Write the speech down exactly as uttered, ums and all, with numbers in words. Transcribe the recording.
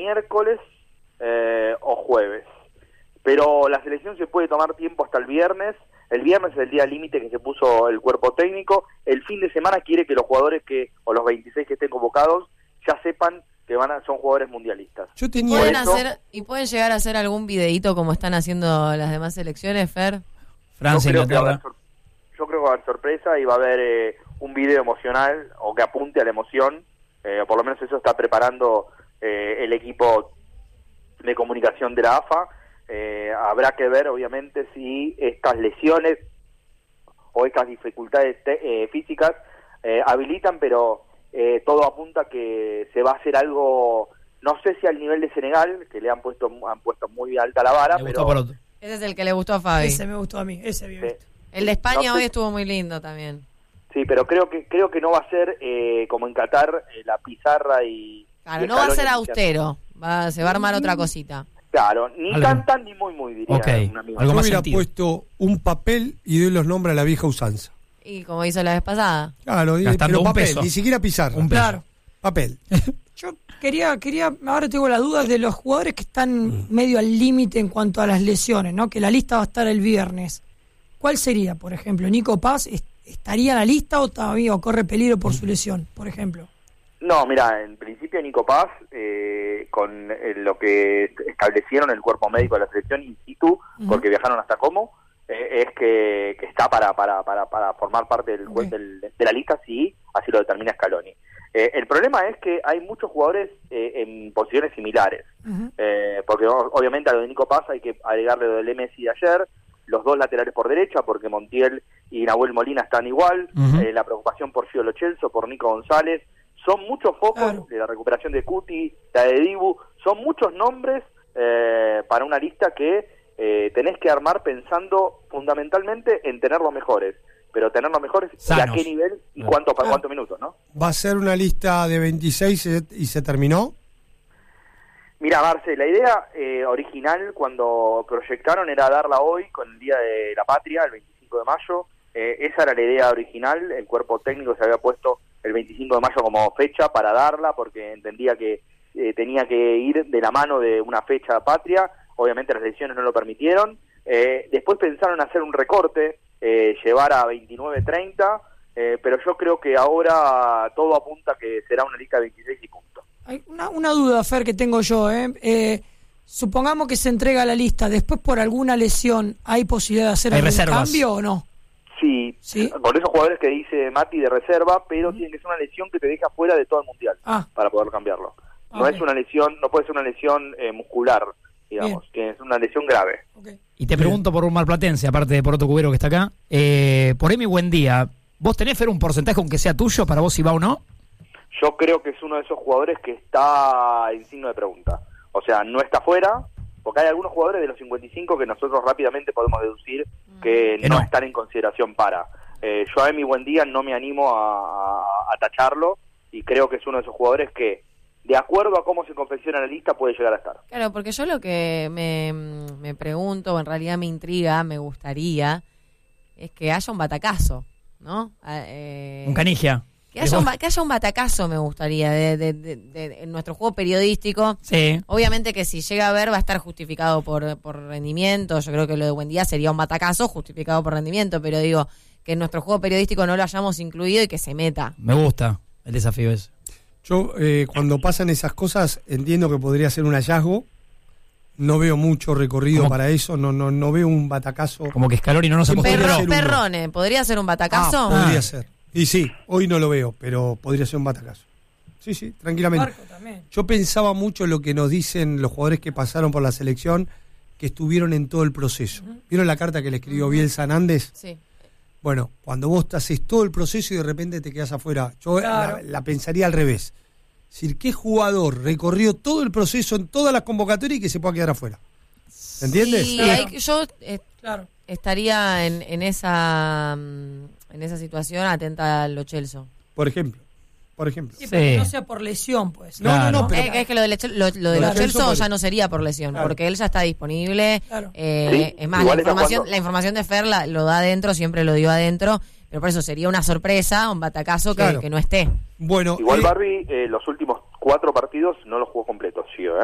miércoles eh, o jueves. Pero la selección se puede tomar tiempo hasta el viernes. El viernes es el día límite que se puso el cuerpo técnico. El fin de semana quiere que los jugadores que o los veintiséis que estén convocados ya sepan que van a, son jugadores mundialistas. Yo tenía ¿Pueden eso, hacer, ¿Y pueden llegar a hacer algún videíto como están haciendo las demás selecciones, Fer? Francia, yo creo, que va a haber, Inglaterra. yo creo que va a haber sorpresa y va a haber eh, un video emocional o que apunte a la emoción. Eh, por lo menos eso está preparando eh, el equipo de comunicación de la A F A. Eh, habrá que ver, obviamente, si estas lesiones o estas dificultades te, eh, físicas eh, habilitan, pero eh, todo apunta que se va a hacer algo, no sé si al nivel de Senegal, que le han puesto han puesto muy alta la vara, Me pero gustó por otro. Ese es el que le gustó a Fabi. Ese me gustó a mí, ese había visto. sí, El de España no sé- hoy estuvo muy lindo también. sí, pero creo que creo que no va a ser eh, como en Qatar eh, la pizarra y Claro, y no va a Scaloni ser iniciando. austero. Va, se va a armar otra cosita. Claro, ni Algo. cantan ni muy muy, diría Ok, un amigo. algo Yo más hubiera sentido. puesto un papel y doy los nombres a la vieja usanza. Y como hizo la vez pasada. Claro, y- Gastando pero un papel, peso. ni siquiera pizarra. Un peso. Claro. Papel. Yo quería, quería, ahora tengo la duda de los jugadores que están medio al límite en cuanto a las lesiones, ¿no? Que la lista va a estar el viernes. ¿Cuál sería, por ejemplo? ¿Nico Paz est- estaría en la lista o todavía o corre peligro por su lesión, por ejemplo? No, mira, en principio Nico Paz, eh, con eh, lo que establecieron el cuerpo médico de la selección in situ, Ujú. porque viajaron hasta Como, eh, es que, que está para, para, para, para formar parte del, Ok. del- de la lista, si así lo determina Scaloni. Eh, el problema es que hay muchos jugadores eh, en posiciones similares, Ujú. eh, porque o- obviamente a lo de Nico Paz hay que agregarle lo del Messi de ayer, los dos laterales por derecha, porque Montiel y Nahuel Molina están igual, Ujú. eh, la preocupación por Gio Lo Celso, por Nico González, son muchos focos Claro. de la recuperación de Cuti, la de Dibu, son muchos nombres eh, para una lista que eh, tenés que armar pensando fundamentalmente en tener los mejores, pero tener los mejores y a Sanos. qué nivel y Claro. cuánto, para Claro. cuántos minutos, ¿no? Va a ser una lista de veintiséis y- y se terminó. Mira, Marce, la idea eh, original cuando proyectaron era darla hoy con el Día de la Patria, el veinticinco de mayo. Eh, esa era la idea original. El cuerpo técnico se había puesto el veinticinco de mayo como fecha para darla porque entendía que eh, tenía que ir de la mano de una fecha patria. Obviamente las elecciones no lo permitieron. Eh, después pensaron hacer un recorte, eh, llevar a veintinueve treinta, eh, pero yo creo que ahora todo apunta que será una lista de veintiséis y punto. Hay una, una duda, Fer, que tengo yo, ¿eh? Eh, supongamos que se entrega la lista, después por alguna lesión, ¿hay posibilidad de hacer Hay algún reservas. cambio o no? Sí, Sí. con esos jugadores que dice Mati de reserva, pero tiene que ser una lesión que te deja fuera de todo el mundial Ah. para poder cambiarlo. No Ok. es una lesión, no puede ser una lesión eh, muscular, digamos, que es una lesión grave. Ok. Y te pregunto por un marplatense, aparte de por otro cubero que está acá. Eh, por Emi, buen día. ¿Vos tenés, Fer, un porcentaje aunque sea tuyo para vos si va o no? Yo creo que es uno de esos jugadores que está en signo de pregunta. O sea, no está fuera, porque hay algunos jugadores de los cincuenta y cinco que nosotros rápidamente podemos deducir que, Que no, no. están en consideración para. Eh, yo a Emi Buendía no me animo a, a, a tacharlo y creo que es uno de esos jugadores que, de acuerdo a cómo se confecciona la lista, puede llegar a estar. Claro, porque yo lo que me, me pregunto, o en realidad me intriga, me gustaría, es que haya un batacazo, ¿no? Ah, eh, Un canigia. Que haya, un, ba- que haya un batacazo me gustaría de, de, de, de- en nuestro juego periodístico. Sí. Obviamente que si llega a ver va a estar justificado por, por rendimiento. Yo creo que lo de Buendía sería un batacazo justificado por rendimiento, pero digo que en nuestro juego periodístico no lo hayamos incluido y que se meta. Me gusta el desafío ese. Yo, eh, cuando pasan esas cosas, entiendo que podría ser un hallazgo. No veo mucho recorrido ¿Cómo? para eso. No no no veo un batacazo. Como que Scaloni no nos Siempre acostumbró. Perro- Perro, ser uno. Perrone, ¿podría ser un batacazo? Ah, podría Ah. ser. Y sí, hoy no lo veo, pero podría ser un batacazo. Sí, sí, tranquilamente. Marco también. Yo pensaba mucho en lo que nos dicen los jugadores que pasaron por la selección, que estuvieron en todo el proceso. ¿Vieron la carta que le escribió Bielsa Nández? Sí. Bueno, cuando vos te haces todo el proceso y de repente te quedas afuera, yo Claro. la, la pensaría al revés. Es decir, ¿qué jugador recorrió todo el proceso en todas las convocatorias y que se pueda quedar afuera? ¿Se entiende? Y Claro. hay- yo eh, Claro. estaría en, en esa mm, en esa situación atenta al Lo Celso. Por ejemplo. Por ejemplo. Sí, pero Sí. que no sea por lesión, pues. No, no, no, Eh, pero- es que lo de, Lechel- lo, lo de Lo Lo de Celso Celso por- ya no sería por lesión, Claro. porque él ya está disponible. Claro. Eh, Sí, es más, la igual está información, jugando. la información de Fer la- lo da adentro, siempre lo dio adentro, pero por eso sería una sorpresa, un batacazo que, Claro. que no esté. Bueno, Igual eh, Barbie, eh, los últimos cuatro partidos no los jugó completos, sí, ¿eh?